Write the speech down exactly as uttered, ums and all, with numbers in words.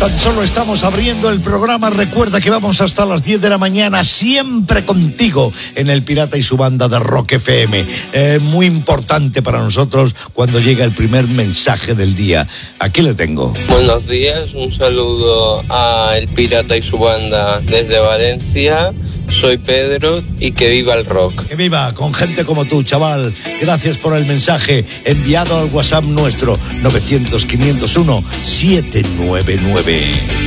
Tan solo estamos abriendo el programa. Recuerda que vamos hasta las diez de la mañana, siempre contigo en El Pirata y su banda de Rock F M. Eh, muy importante para nosotros cuando llega el primer mensaje del día. Aquí le tengo. Buenos días, un saludo a El Pirata y su banda desde Valencia. Soy Pedro y que viva el rock. Que viva, con gente como tú, chaval. Gracias por el mensaje enviado al WhatsApp nuestro novecientos, quinientos uno, setecientos noventa y nueve.